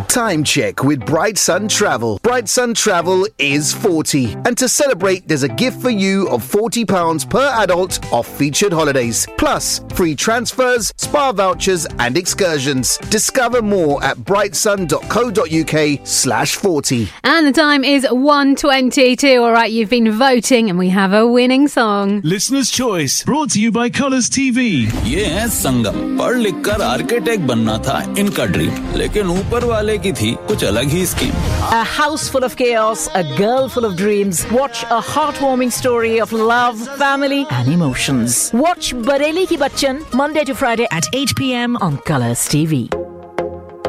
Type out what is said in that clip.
Time check with Bright Sun Travel. Bright Sun Travel is 40. And to celebrate, there's a gift for you of £40 per adult off featured holidays. Plus, free transfers, spa vouchers and excursions. Discover more at brightsun.co.uk/40. And the time is 1:22. All right, you've been voting and we have a winning song. Listener's Choice, brought to you by Colours TV. ये है संगम। पढ़ लिख कर architect बनना था इनका dream, लेकिन ऊपर वाले की थी कुछ अलग ही scheme. A house full of chaos, a girl full of dreams. Watch a heartwarming story of love, family and emotions. Watch Bareli Ki Bachchan Monday to Friday at 8 p.m. on Colours TV.